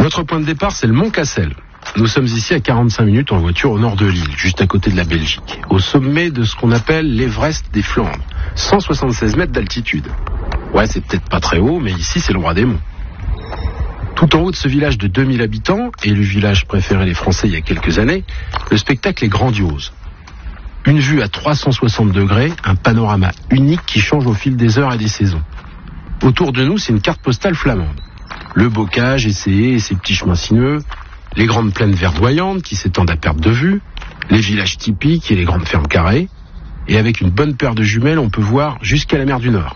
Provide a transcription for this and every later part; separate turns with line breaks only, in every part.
Notre point de départ, c'est le Mont Cassel. Nous sommes ici à 45 minutes en voiture au nord de l'île, juste à côté de la Belgique, au sommet de ce qu'on appelle l'Everest des Flandres, 176 mètres d'altitude. Ouais, c'est peut-être pas très haut, mais ici, c'est le roi des monts. Tout en haut de ce village de 2000 habitants, et le village préféré des Français il y a quelques années, le spectacle est grandiose. Une vue à 360 degrés, un panorama unique qui change au fil des heures et des saisons. Autour de nous, c'est une carte postale flamande. Le bocage, essayé et ses petits chemins sinueux, les grandes plaines verdoyantes qui s'étendent à perte de vue, les villages typiques et les grandes fermes carrées. Et avec une bonne paire de jumelles, on peut voir jusqu'à la mer du Nord.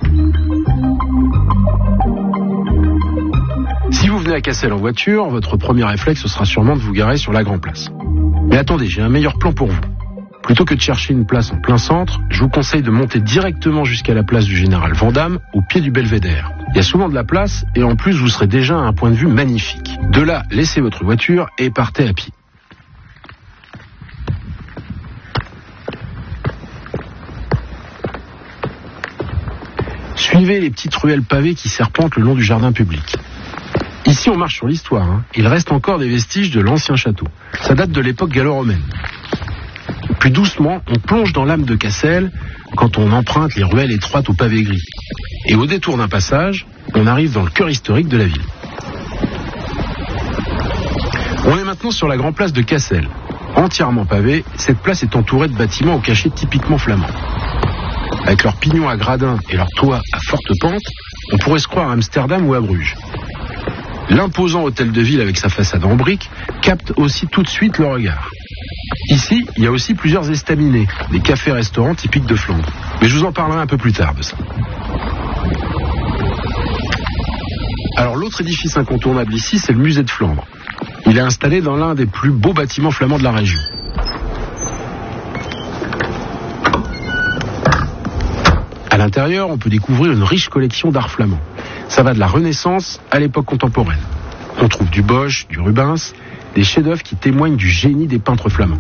Si vous venez à Cassel en voiture, votre premier réflexe ce sera sûrement de vous garer sur la Grand Place. Mais attendez, j'ai un meilleur plan pour vous. Plutôt que de chercher une place en plein centre, je vous conseille de monter directement jusqu'à la place du Général Vandamme, au pied du Belvédère. Il y a souvent de la place et en plus vous serez déjà à un point de vue magnifique. De là, laissez votre voiture et partez à pied. Suivez les petites ruelles pavées qui serpentent le long du jardin public. Ici, on marche sur l'histoire. Il reste encore des vestiges de l'ancien château. Ça date de l'époque gallo-romaine. Plus doucement, on plonge dans l'âme de Cassel quand on emprunte les ruelles étroites au pavé gris. Et au détour d'un passage, on arrive dans le cœur historique de la ville. On est maintenant sur la grande place de Cassel. Entièrement pavée, cette place est entourée de bâtiments au cachet typiquement flamands. Avec leurs pignons à gradins et leurs toits à forte pente, on pourrait se croire à Amsterdam ou à Bruges. L'imposant hôtel de ville avec sa façade en briques capte aussi tout de suite le regard. Ici, il y a aussi plusieurs estaminets, des cafés-restaurants typiques de Flandre. Mais je vous en parlerai un peu plus tard de ça. Alors l'autre édifice incontournable ici, c'est le musée de Flandre. Il est installé dans l'un des plus beaux bâtiments flamands de la région. À l'intérieur, on peut découvrir une riche collection d'art flamand. Ça va de la Renaissance à l'époque contemporaine. On trouve du Bosch, du Rubens, des chefs-d'œuvre qui témoignent du génie des peintres flamands.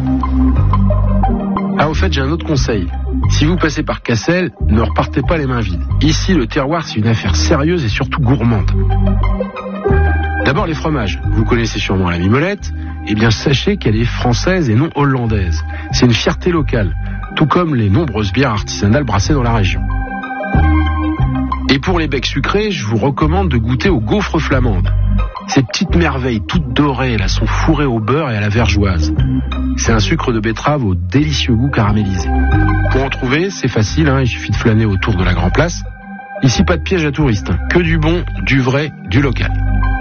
Ah, au fait, j'ai un autre conseil. Si vous passez par Cassel, ne repartez pas les mains vides. Ici, le terroir, c'est une affaire sérieuse et surtout gourmande. D'abord, les fromages. Vous connaissez sûrement la mimolette. Eh bien, sachez qu'elle est française et non hollandaise. C'est une fierté locale, tout comme les nombreuses bières artisanales brassées dans la région. Et pour les becs sucrés, je vous recommande de goûter aux gaufres flamandes. Ces petites merveilles toutes dorées, là, sont fourrées au beurre et à la vergeoise. C'est un sucre de betterave au délicieux goût caramélisé. Pour en trouver, c'est facile, il suffit de flâner autour de la Grand Place. Ici, pas de piège à touristes, que du bon, du vrai, du local.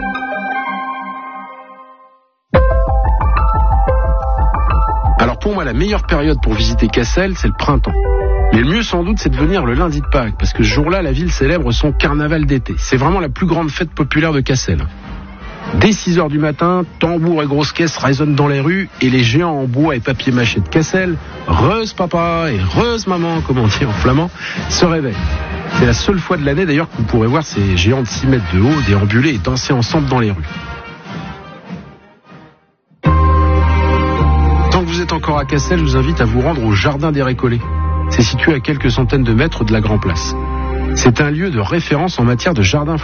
Alors pour moi, la meilleure période pour visiter Cassel, c'est le printemps. Mais le mieux sans doute, c'est de venir le lundi de Pâques, parce que ce jour-là, la ville célèbre son carnaval d'été. C'est vraiment la plus grande fête populaire de Cassel. Dès 6h du matin, tambours et grosses caisses résonnent dans les rues, et les géants en bois et papier mâché de Cassel, reuse papa et reuse maman, comme on dit en flamand, se réveillent. C'est la seule fois de l'année d'ailleurs que vous pourrez voir ces géants de 6 mètres de haut déambuler et danser ensemble dans les rues. Tant que vous êtes encore à Cassel, je vous invite à vous rendre au Jardin des Récollets. C'est situé à quelques centaines de mètres de la Grand Place. C'est un lieu de référence en matière de jardin